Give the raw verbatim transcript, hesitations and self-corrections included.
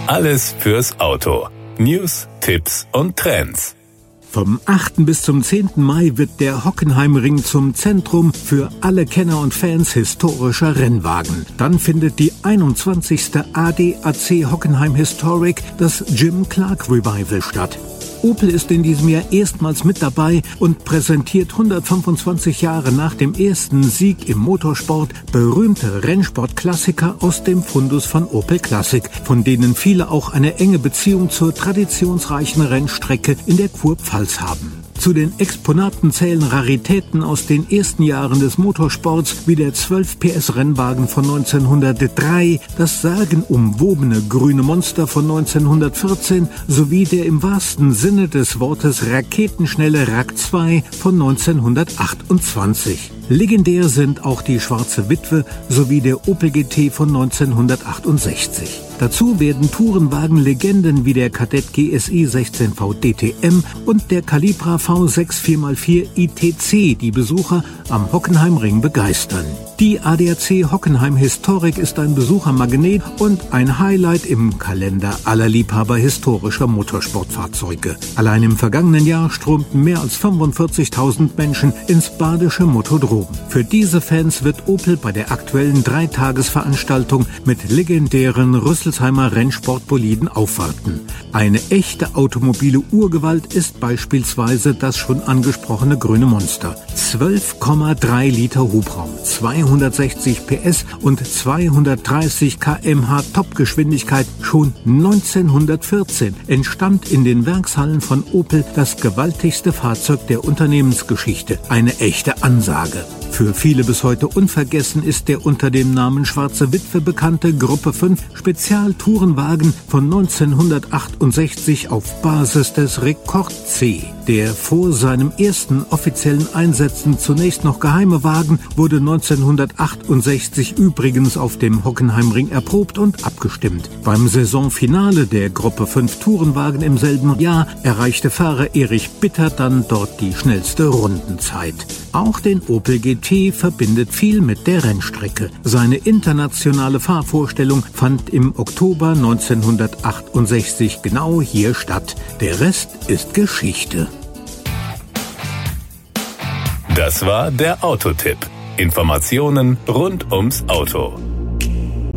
Alles fürs Auto. News, Tipps und Trends. Vom achten bis zum zehnten Mai wird der Hockenheimring zum Zentrum für alle Kenner und Fans historischer Rennwagen. Dann findet die einundzwanzigste A D A C Hockenheim Historic, das Jim Clark Revival, statt. Opel ist in diesem Jahr erstmals mit dabei und präsentiert hundertfünfundzwanzig Jahre nach dem ersten Sieg im Motorsport berühmte Rennsportklassiker aus dem Fundus von Opel Classic, von denen viele auch eine enge Beziehung zur traditionsreichen Rennstrecke in der Kurpfalz haben. Zu den Exponaten zählen Raritäten aus den ersten Jahren des Motorsports wie der zwölf P S Rennwagen von neunzehnhundertdrei, das sagenumwobene grüne Monster von neunzehnhundertvierzehn sowie der im wahrsten Sinne des Wortes raketenschnelle R A C zwei von neunzehnhundertachtundzwanzig. Legendär sind auch die Schwarze Witwe sowie der Opel G T von neunzehnhundertachtundsechzig. Dazu werden Tourenwagen-Legenden wie der Kadett G S I sechzehn V D T M und der Calibra V sechs vier mal vier I T C die Besucher am Hockenheimring begeistern. Die A D A C Hockenheim Historic ist ein Besuchermagnet und ein Highlight im Kalender aller Liebhaber historischer Motorsportfahrzeuge. Allein im vergangenen Jahr strömten mehr als fünfundvierzigtausend Menschen ins badische Motodrom. Für diese Fans wird Opel bei der aktuellen Dreitagesveranstaltung mit legendären Rüsselsheimer Rennsportboliden aufwarten. Eine echte automobile Urgewalt ist beispielsweise das schon angesprochene grüne Monster. zwölf Komma drei Liter Hubraum, zweihundertsechzig P S und zweihundertdreißig Kilometer pro Stunde Topgeschwindigkeit. Schon neunzehnhundertvierzehn entstand in den Werkshallen von Opel das gewaltigste Fahrzeug der Unternehmensgeschichte. Eine echte Ansage. Für viele bis heute unvergessen ist der unter dem Namen Schwarze Witwe bekannte Gruppe fünf Spezialtourenwagen von neunzehnhundertachtundsechzig auf Basis des Rekord C. Der vor seinem ersten offiziellen Einsätzen zunächst noch geheime Wagen wurde neunzehnhundertachtundsechzig übrigens auf dem Hockenheimring erprobt und abgestimmt. Beim Saisonfinale der Gruppe fünf Tourenwagen im selben Jahr erreichte Fahrer Erich Bitter dann dort die schnellste Rundenzeit. Auch den Opel G T verbindet viel mit der Rennstrecke. Seine internationale Fahrvorstellung fand im Oktober neunzehnhundertachtundsechzig genau hier statt. Der Rest ist Geschichte. Das war der Autotipp. Informationen rund ums Auto.